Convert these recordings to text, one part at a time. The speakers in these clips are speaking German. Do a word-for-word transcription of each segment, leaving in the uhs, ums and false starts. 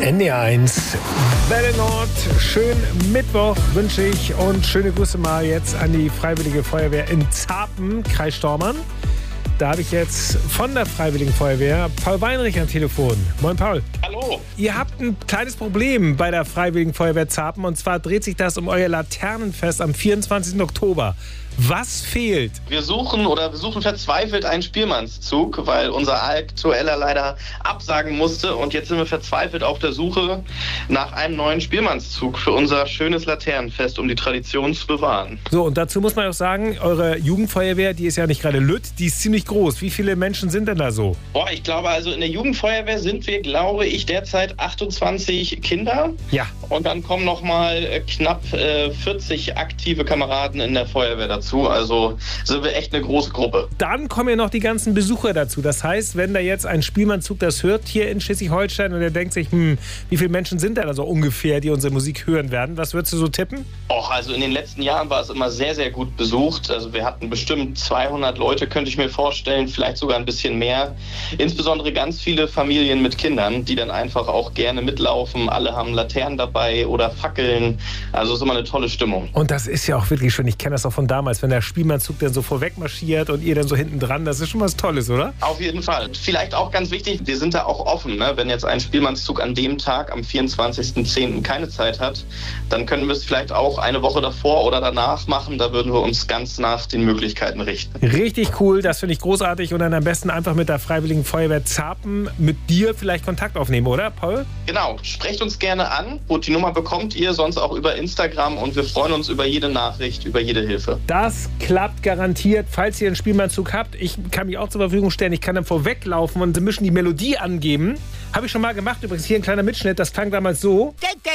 N D R eins, Welle Nord, schönen Mittwoch wünsche ich und schöne Grüße mal jetzt an die Freiwillige Feuerwehr in Zapen, Kreis Stormann. Da habe ich jetzt von der Freiwilligen Feuerwehr Paul Weinrich am Telefon. Moin Paul. Hallo. Ihr habt ein kleines Problem bei der Freiwilligen Feuerwehr Zapen und zwar dreht sich das um euer Laternenfest am vierundzwanzigsten Oktober. Was fehlt? Wir suchen oder wir suchen verzweifelt einen Spielmannszug, weil unser aktueller leider absagen musste und jetzt sind wir verzweifelt auf der Suche nach einem neuen Spielmannszug für unser schönes Laternenfest, um die Tradition zu bewahren. So, und dazu muss man auch sagen, eure Jugendfeuerwehr, die ist ja nicht gerade lütt, die ist ziemlich groß. Wie viele Menschen sind denn da so? Boah, ich glaube also in der Jugendfeuerwehr sind wir, glaube ich, derzeit achtundzwanzig Kinder. Ja. Und dann kommen noch mal knapp äh, vierzig aktive Kameraden in der Feuerwehr dazu. Also sind wir echt eine große Gruppe. Dann kommen ja noch die ganzen Besucher dazu. Das heißt, wenn da jetzt ein Spielmannszug das hört hier in Schleswig-Holstein und er denkt sich, hm, wie viele Menschen sind da so ungefähr, die unsere Musik hören werden? Was würdest du so tippen? Och, also in den letzten Jahren war es immer sehr, sehr gut besucht. Also wir hatten bestimmt zweihundert Leute, könnte ich mir vorstellen, vielleicht sogar ein bisschen mehr. Insbesondere ganz viele Familien mit Kindern, die dann einfach auch gerne mitlaufen. Alle haben Laternen dabei oder Fackeln. Also es ist immer eine tolle Stimmung. Und das ist ja auch wirklich schön. Ich kenne das auch von damals, wenn der Spielmannszug dann so vorweg marschiert und ihr dann so hinten dran. Das ist schon was Tolles, oder? Auf jeden Fall. Vielleicht auch ganz wichtig, wir sind da auch offen. Ne? Wenn jetzt ein Spielmannszug an dem Tag, am vierundzwanzigsten zehnten keine Zeit hat, dann können wir es vielleicht auch eine Woche davor oder danach machen. Da würden wir uns ganz nach den Möglichkeiten richten. Richtig cool, das finde ich großartig. Und dann am besten einfach mit der Freiwilligen Feuerwehr Zapen mit dir vielleicht Kontakt aufnehmen, oder, Paul? Genau. Sprecht uns gerne an. Und die Nummer bekommt ihr sonst auch über Instagram. Und wir freuen uns über jede Nachricht, über jede Hilfe. Das klappt garantiert, falls ihr einen Spielmannszug habt. Ich kann mich auch zur Verfügung stellen. Ich kann dann vorweglaufen und ein bisschen die Melodie angeben. Habe ich schon mal gemacht. Übrigens hier ein kleiner Mitschnitt. Das klang damals so.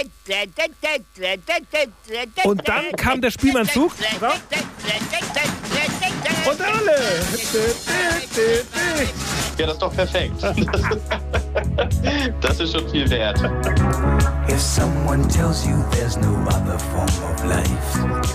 Und dann kam der Spielmannzug. Und alle. Ja, das ist doch perfekt. Das ist schon viel wert. If someone tells you there's no other form of life